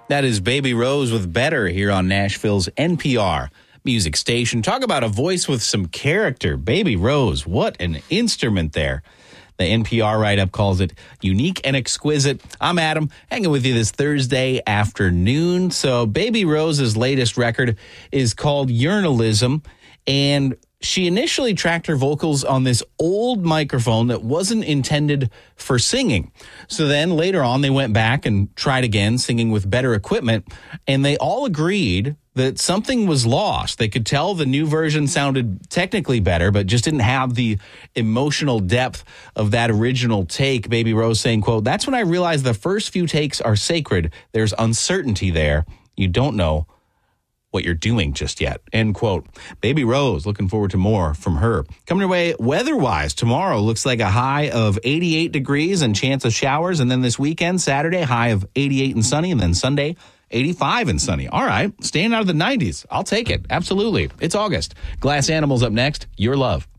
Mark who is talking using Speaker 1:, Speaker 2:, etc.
Speaker 1: That is Baby Rose with Better here on Nashville's NPR music station. Talk about a voice with some character. Baby Rose, what an instrument there. The NPR write-up calls it unique and exquisite. I'm Adam, hanging with you this Thursday afternoon. So Baby Rose's latest record is called Yearnalism, and she initially tracked her vocals on this old microphone that wasn't intended for singing. So then later on, they went back and tried again, singing with better equipment, and they all agreed that something was lost. They could tell the new version sounded technically better, but just didn't have the emotional depth of that original take. Baby Rose saying, quote, "That's when I realized the first few takes are sacred. There's uncertainty there. You don't know what you're doing just yet," end quote. Baby Rose, looking forward to more from her. Coming your way weather-wise, tomorrow looks like a high of 88 degrees and chance of showers. And then this weekend, Saturday, high of 88 and sunny. And then Sunday, 85 and sunny. All right, staying out of the 90s. I'll take it. Absolutely. It's August. Glass Animals up next. Your Love.